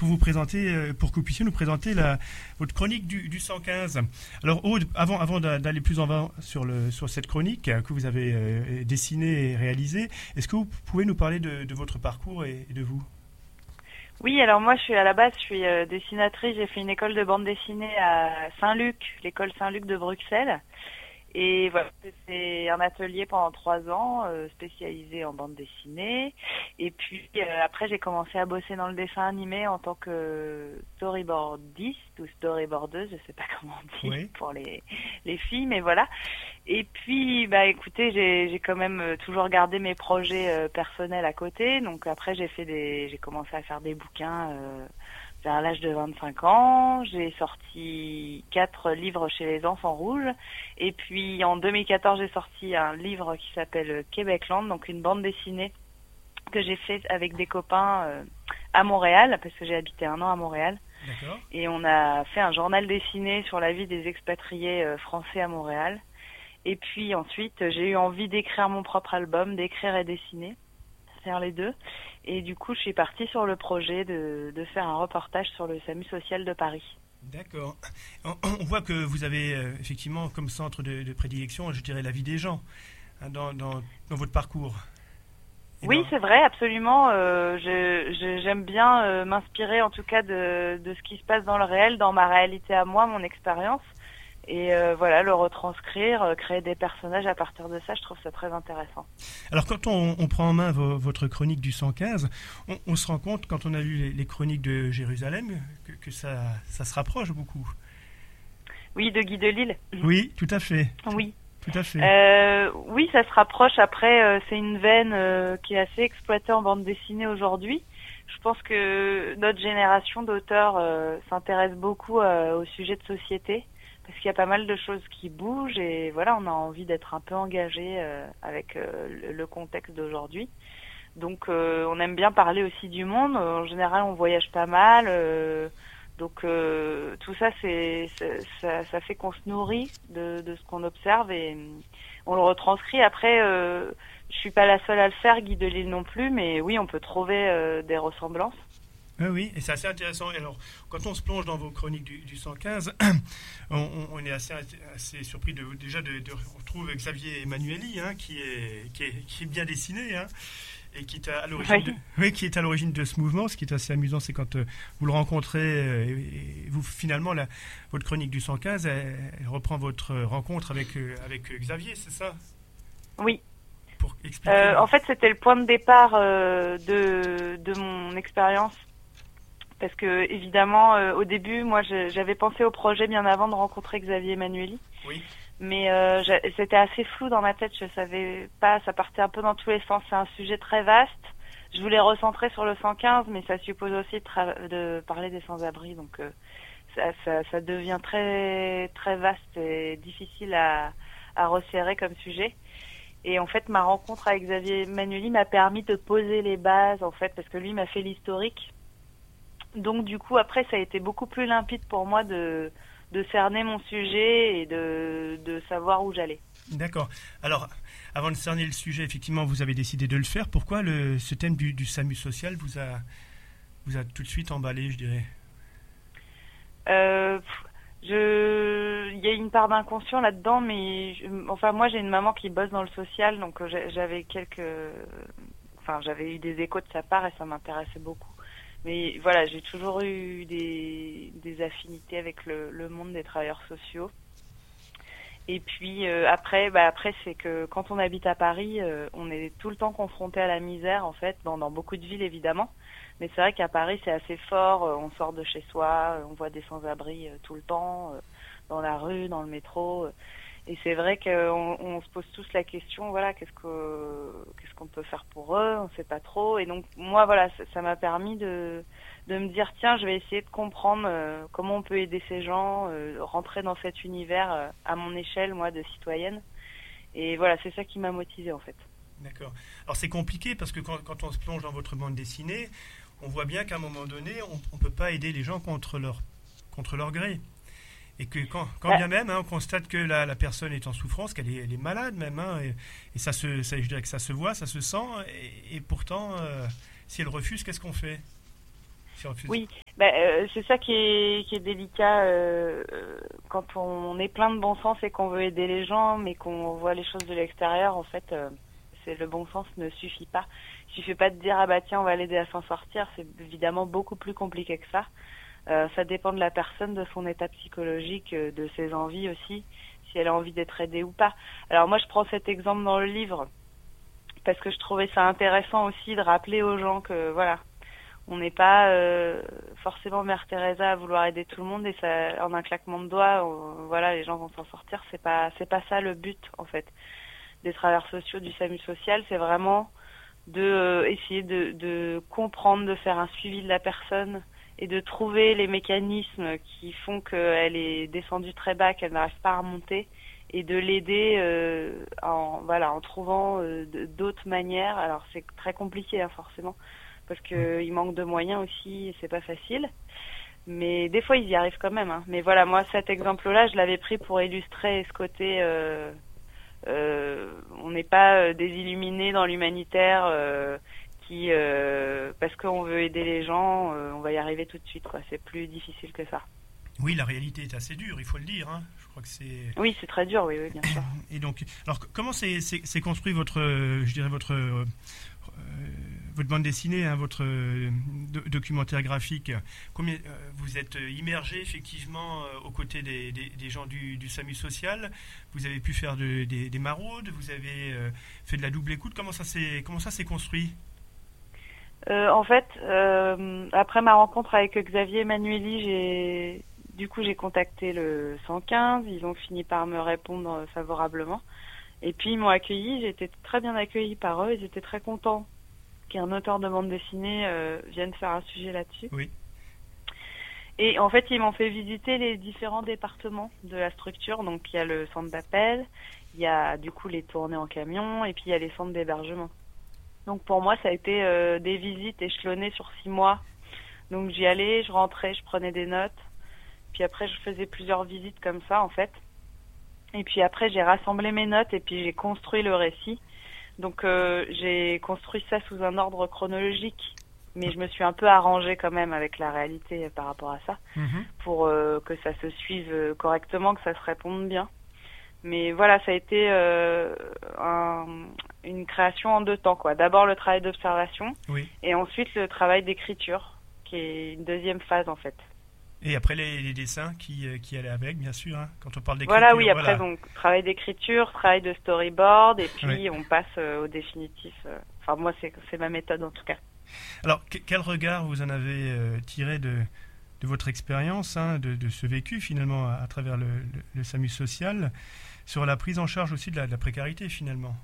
pour vous présenter, pour que vous puissiez nous présenter votre chronique du 115. Alors Aude, avant d'aller plus en avant sur cette chronique que vous avez dessinée et réalisée, est-ce que vous pouvez nous parler de votre parcours et de vous? Oui, alors moi à la base je suis dessinatrice, j'ai fait une école de bande dessinée à Saint-Luc, l'école Saint-Luc de Bruxelles. Et voilà, c'est un atelier pendant 3 ans, spécialisé en bande dessinée. Et puis après, j'ai commencé à bosser dans le dessin animé en tant que storyboardiste ou storyboardeuse, je sais pas comment on dit pour les filles, mais voilà. Et puis, écoutez, j'ai quand même toujours gardé mes projets personnels à côté. Donc après, j'ai commencé à faire des bouquins. Vers l'âge de 25 ans, j'ai sorti 4 livres chez les Enfants Rouges. Et puis en 2014, j'ai sorti un livre qui s'appelle Québecland, donc une bande dessinée que j'ai fait avec des copains à Montréal, parce que j'ai habité 1 an à Montréal. D'accord. Et on a fait un journal dessiné sur la vie des expatriés français à Montréal. Et puis ensuite, j'ai eu envie d'écrire mon propre album, d'écrire et dessiner, faire les deux. Et du coup, je suis partie sur le projet de faire un reportage sur le SAMU social de Paris. D'accord. On voit que vous avez effectivement comme centre de prédilection, je dirais, la vie des gens dans votre parcours. Oui, c'est vrai, absolument. J'aime bien m'inspirer en tout cas de ce qui se passe dans le réel, dans ma réalité à moi, mon expérience. Et voilà, le retranscrire, créer des personnages à partir de ça, je trouve ça très intéressant. Alors quand on prend en main votre chronique du 115, on se rend compte, quand on a lu les chroniques de Jérusalem, que ça se rapproche beaucoup. Oui, de Guy Delisle. Oui, tout à fait. Oui. Tout à fait. Oui, ça se rapproche. Après, c'est une veine qui est assez exploitée en bande dessinée aujourd'hui. Je pense que notre génération d'auteurs s'intéresse beaucoup au sujet de société, parce qu'il y a pas mal de choses qui bougent et voilà, on a envie d'être un peu engagé avec le contexte d'aujourd'hui. Donc on aime bien parler aussi du monde. En général, on voyage pas mal. Donc tout ça, ça fait qu'on se nourrit de ce qu'on observe et on le retranscrit. Après, je suis pas la seule à le faire, Guy Delisle non plus, mais oui, on peut trouver des ressemblances. Oui, et c'est assez intéressant. Alors, quand on se plonge dans vos chroniques du 115, on est assez surpris de retrouver Xavier Emmanuelli, qui est bien dessiné, et qui est à l'origine de ce mouvement. Ce qui est assez amusant, c'est quand vous le rencontrez, et vous finalement votre chronique du 115, elle reprend votre rencontre avec Xavier, c'est ça? Oui. Pour expliquer. En fait, c'était le point de départ de mon expérience. Parce que évidemment, au début, moi, j'avais pensé au projet bien avant de rencontrer Xavier Emmanuelli. Oui. Mais c'était assez flou dans ma tête. Je savais pas. Ça partait un peu dans tous les sens. C'est un sujet très vaste. Je voulais recentrer sur le 115, mais ça suppose aussi de parler des sans-abri. Donc ça devient très très vaste et difficile à resserrer comme sujet. Et en fait, ma rencontre avec Xavier Emmanuelli m'a permis de poser les bases, en fait, parce que lui m'a fait l'historique. Donc du coup, après, ça a été beaucoup plus limpide pour moi de cerner mon sujet et de savoir où j'allais. D'accord. Alors, avant de cerner le sujet, effectivement, vous avez décidé de le faire. Pourquoi ce thème du SAMU social vous a tout de suite emballé, je dirais? Il y a une part d'inconscient là-dedans, mais moi j'ai une maman qui bosse dans le social, donc j'avais eu des échos de sa part et ça m'intéressait beaucoup. Mais voilà, j'ai toujours eu des affinités avec le monde des travailleurs sociaux. Et puis après c'est que quand on habite à Paris, on est tout le temps confronté à la misère en fait, dans beaucoup de villes évidemment. Mais c'est vrai qu'à Paris c'est assez fort, on sort de chez soi, on voit des sans-abri tout le temps, dans la rue, dans le métro. Et c'est vrai qu'on se pose tous la question, voilà, qu'est-ce qu'on peut faire pour eux, on sait pas trop. Et donc moi voilà, ça m'a permis de me dire tiens, je vais essayer de comprendre comment on peut aider ces gens, rentrer dans cet univers à mon échelle, moi, de citoyenne. Et voilà, c'est ça qui m'a motivée en fait. D'accord. Alors c'est compliqué parce que quand on se plonge dans votre bande dessinée, on voit bien qu'à un moment donné, on peut pas aider les gens contre leur gré. Et que quand bien même, on constate que la personne est en souffrance, qu'elle est malade même, et je dirais que ça se voit, ça se sent, et pourtant, si elle refuse, qu'est-ce qu'on fait? Oui, C'est ça qui est délicat quand on est plein de bon sens et qu'on veut aider les gens, mais qu'on voit les choses de l'extérieur. En fait, c'est le bon sens ne suffit pas. Il suffit pas de dire ah bah tiens on va l'aider à s'en sortir. C'est évidemment beaucoup plus compliqué que ça. Ça dépend de la personne, de son état psychologique, de ses envies aussi, si elle a envie d'être aidée ou pas. Alors moi je prends cet exemple dans le livre parce que je trouvais ça intéressant aussi de rappeler aux gens que voilà. On n'est pas forcément Mère Teresa à vouloir aider tout le monde et ça, en un claquement de doigts, voilà, les gens vont s'en sortir. C'est pas ça le but en fait des travailleurs sociaux du SAMU social. C'est vraiment de essayer de comprendre, de faire un suivi de la personne et de trouver les mécanismes qui font qu'elle est descendue très bas, qu'elle n'arrive pas à remonter et de l'aider en trouvant d'autres manières. Alors c'est très compliqué hein, forcément. Parce qu'il manque de moyens aussi, et c'est pas facile. Mais des fois, ils y arrivent quand même. Hein. Mais voilà, moi, cet exemple-là, je l'avais pris pour illustrer ce côté... on n'est pas des illuminés dans l'humanitaire qui, parce qu'on veut aider les gens, on va y arriver tout de suite. Quoi. C'est plus difficile que ça. Oui, la réalité est assez dure, il faut le dire. Hein. Je crois que c'est... Oui, c'est très dur, oui, bien sûr. Et donc, alors, comment s'est construit votre bande dessinée, hein, votre documentaire graphique? Combien vous êtes immergé effectivement aux côtés des gens du SAMU social? Vous avez pu faire des maraudes? Vous avez fait de la double écoute? Comment ça s'est construit? En fait, après ma rencontre avec Xavier Emanueli, j'ai contacté le 115. Ils ont fini par me répondre favorablement. Et puis ils m'ont accueilli. J'ai été très bien accueillie par eux. Ils étaient très contents qu'un auteur de bande dessinée vienne faire un sujet là-dessus. Oui. Et en fait, ils m'ont fait visiter les différents départements de la structure. Donc, il y a le centre d'appel, il y a du coup les tournées en camion, et puis il y a les centres d'hébergement. Donc, pour moi, ça a été des visites échelonnées sur 6 mois. Donc, j'y allais, je rentrais, je prenais des notes. Puis après, je faisais plusieurs visites comme ça, en fait. Et puis après, j'ai rassemblé mes notes et puis j'ai construit le récit. Donc j'ai construit ça sous un ordre chronologique, mais je me suis un peu arrangée quand même avec la réalité par rapport à ça, pour que ça se suive correctement, que ça se réponde bien. Mais voilà, ça a été une création en 2 temps, quoi. D'abord le travail d'observation, oui, et ensuite le travail d'écriture, qui est une deuxième phase en fait. Et après les dessins qui allaient avec, bien sûr, hein, quand on parle d'écriture. Voilà, oui, après donc travail d'écriture, travail de storyboard, et puis oui, on passe au définitif. Enfin, moi, c'est ma méthode en tout cas. Alors, quel regard vous en avez tiré de votre expérience, hein, de ce vécu finalement à travers le SAMU social, sur la prise en charge aussi de la précarité finalement?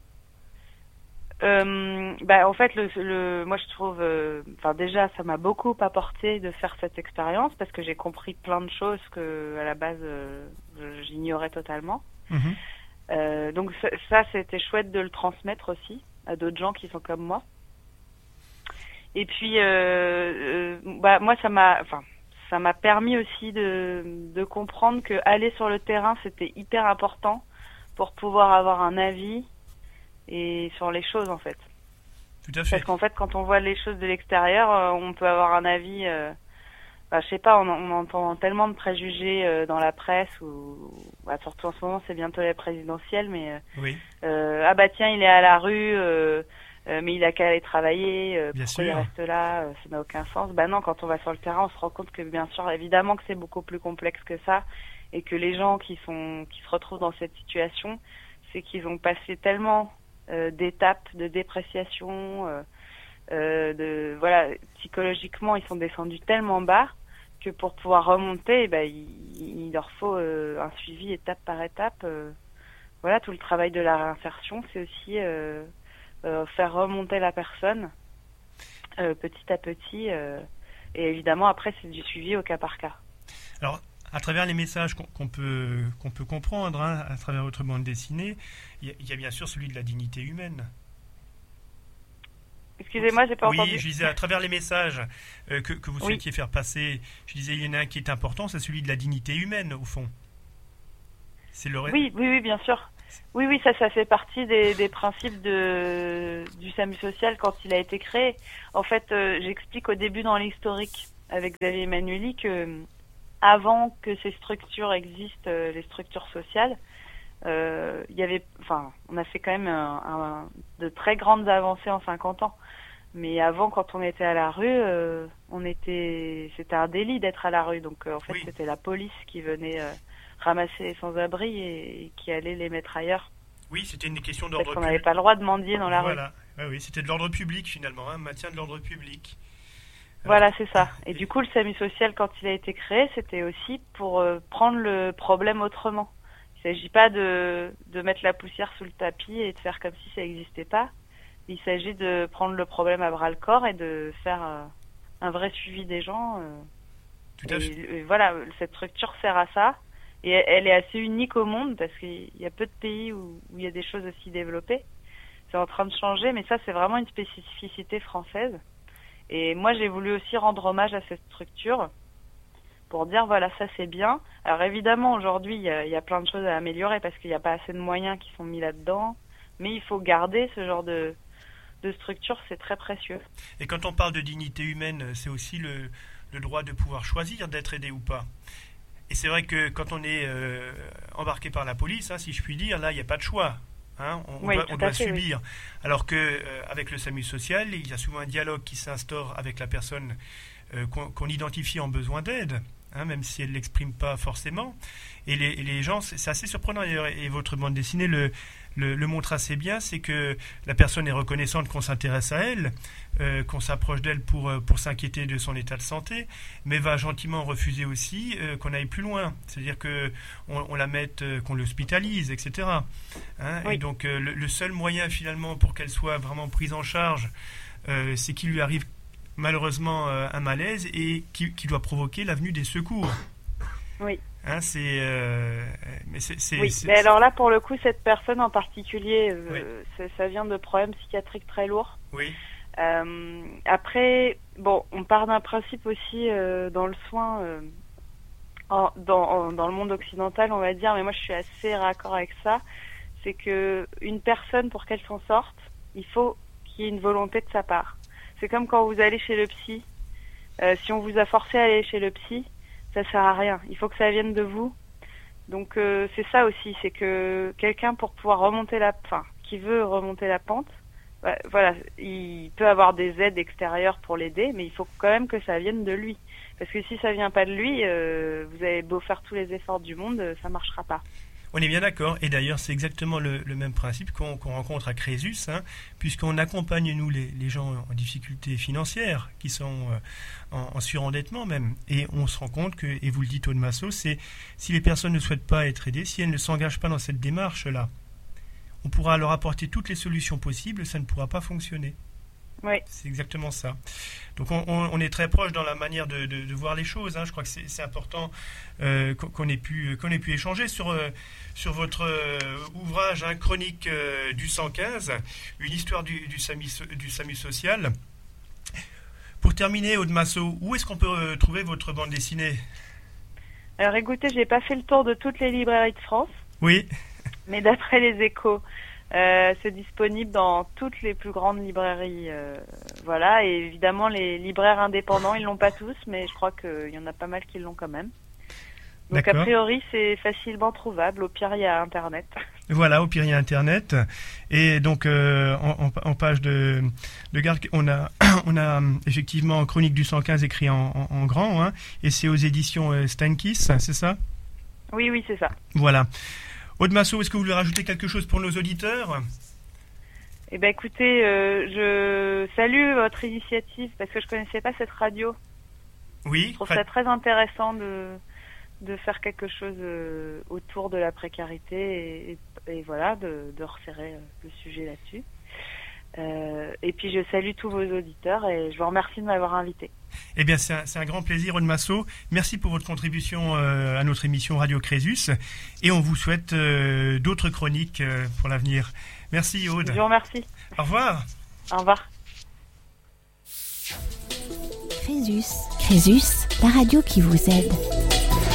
En fait, moi je trouve, déjà, ça m'a beaucoup apporté de faire cette expérience parce que j'ai compris plein de choses que à la base j'ignorais totalement. Donc ça, c'était chouette de le transmettre aussi à d'autres gens qui sont comme moi. Et puis, moi, ça m'a permis aussi de comprendre que aller sur le terrain, c'était hyper important pour pouvoir avoir un avis et sur les choses en fait. Tout à fait. Parce qu'en fait, quand on voit les choses de l'extérieur, on peut avoir un avis. Je sais pas, on entend tellement de préjugés dans la presse ou surtout en ce moment, c'est bientôt la présidentielle, mais oui. Ah bah tiens, il est à la rue, mais il a qu'à aller travailler. Bien pourquoi sûr. il reste là Ça n'a aucun sens. Bah non, quand on va sur le terrain, on se rend compte que bien sûr, évidemment, que c'est beaucoup plus complexe que ça, et que les gens qui se retrouvent dans cette situation, c'est qu'ils ont passé tellement d'étapes de dépréciation, psychologiquement ils sont descendus tellement bas que pour pouvoir remonter, il leur faut un suivi étape par étape. Tout le travail de la réinsertion, c'est aussi faire remonter la personne petit à petit, et évidemment après c'est du suivi au cas par cas. Alors, à travers les messages qu'on peut comprendre, hein, à travers votre bande dessinée, il y a bien sûr celui de la dignité humaine. Excusez-moi, j'ai pas entendu. Oui, je disais, à travers les messages que vous souhaitiez faire passer, je disais, il y en a un qui est important, c'est celui de la dignité humaine, au fond. C'est le... Oui, bien sûr. Oui, ça fait partie des principes du SAMU social quand il a été créé. En fait, j'explique au début dans l'historique avec Xavier Emmanueli que avant que ces structures existent, les structures sociales, on a fait quand même de très grandes avancées en 50 ans. Mais avant, quand on était à la rue, c'était un délit d'être à la rue. Donc, en fait, c'était la police qui venait ramasser les sans-abri et qui allait les mettre ailleurs. Oui, c'était une question d'ordre public. On n'avait pas le droit de mendier dans la rue. Oui, c'était de l'ordre public, finalement, maintien de l'ordre public. Voilà, c'est ça. Et du coup, le SAMU social, quand il a été créé, c'était aussi pour prendre le problème autrement. Il ne s'agit pas de mettre la poussière sous le tapis et de faire comme si ça n'existait pas. Il s'agit de prendre le problème à bras-le-corps et de faire un vrai suivi des gens. Tout à fait. Et voilà, cette structure sert à ça. Et elle est assez unique au monde parce qu'il y a peu de pays où il y a des choses aussi développées. C'est en train de changer, mais ça, c'est vraiment une spécificité française. Et moi, j'ai voulu aussi rendre hommage à cette structure pour dire, voilà, ça c'est bien. Alors évidemment, aujourd'hui, il y a plein de choses à améliorer parce qu'il n'y a pas assez de moyens qui sont mis là-dedans. Mais il faut garder ce genre de structure, c'est très précieux. Et quand on parle de dignité humaine, c'est aussi le droit de pouvoir choisir d'être aidé ou pas. Et c'est vrai que quand on est embarqué par la police, si je puis dire, là, il n'y a pas de choix. On doit subir. Oui. Alors qu'avec le SAMU social, il y a souvent un dialogue qui s'instaure avec la personne qu'on identifie en besoin d'aide, même si elle ne l'exprime pas forcément. Et les gens, c'est assez surprenant d'ailleurs, et votre bande dessinée le montre assez bien, c'est que la personne est reconnaissante qu'on s'intéresse à elle, qu'on s'approche d'elle pour s'inquiéter de son état de santé, mais va gentiment refuser aussi qu'on aille plus loin. C'est-à-dire qu'on la mette, qu'on l'hospitalise, etc. Oui. Et donc le seul moyen finalement pour qu'elle soit vraiment prise en charge, c'est qu'il lui arrive malheureusement un malaise et qui doit provoquer l'avenue des secours. Oui. Mais alors là, pour le coup, cette personne en particulier, ça vient de problèmes psychiatriques très lourds. Oui. Après, on part d'un principe aussi dans le soin, dans le monde occidental, on va dire, mais moi je suis assez raccord avec ça, c'est que une personne, pour qu'elle s'en sorte, il faut qu'il y ait une volonté de sa part. C'est comme quand vous allez chez le psy. Si on vous a forcé à aller chez le psy, ça sert à rien. Il faut que ça vienne de vous. Donc c'est ça aussi, c'est que quelqu'un pour pouvoir qui veut remonter la pente, voilà, il peut avoir des aides extérieures pour l'aider, mais il faut quand même que ça vienne de lui. Parce que si ça vient pas de lui, vous avez beau faire tous les efforts du monde, ça marchera pas. On est bien d'accord, et d'ailleurs c'est exactement le même principe qu'on rencontre à Crésus, puisqu'on accompagne nous les gens en difficulté financière, qui sont en surendettement même, et on se rend compte que, et vous le dites Aude Massot, c'est si les personnes ne souhaitent pas être aidées, si elles ne s'engagent pas dans cette démarche-là, on pourra leur apporter toutes les solutions possibles, ça ne pourra pas fonctionner. Oui. C'est exactement ça. Donc on est très proche dans la manière de voir les choses. Je crois que c'est important qu'on ait pu échanger sur votre ouvrage, Chronique du 115, une histoire du SAMU social. Pour terminer, Aude Massot, où est-ce qu'on peut trouver votre bande dessinée ? Alors écoutez, j'ai pas fait le tour de toutes les librairies de France. Oui. Mais d'après les Échos, c'est disponible dans toutes les plus grandes librairies, voilà. Et évidemment, les libraires indépendants, ils l'ont pas tous, mais je crois qu'il y en a pas mal qui l'ont quand même. Donc D'accord. A priori, c'est facilement trouvable. Au pire, il y a Internet. Voilà, au pire, il y a Internet. Et donc, en page de garde, on a effectivement Chronique du 115 écrit en grand, et c'est aux éditions Steinkiss, c'est ça ? Oui, c'est ça. Voilà. Aude Massot, est-ce que vous voulez rajouter quelque chose pour nos auditeurs ? Eh bien, écoutez, je salue votre initiative parce que je connaissais pas cette radio. Oui. Je trouve ça très intéressant de faire quelque chose autour de la précarité et voilà, de resserrer le sujet là-dessus. Et puis, je salue tous vos auditeurs et je vous remercie de m'avoir invité. Eh bien, c'est un grand plaisir, Aude Massot. Merci pour votre contribution à notre émission Radio Crésus. Et on vous souhaite d'autres chroniques pour l'avenir. Merci, Aude. Je vous remercie. Au revoir. Au revoir. Crésus, la radio qui vous aide.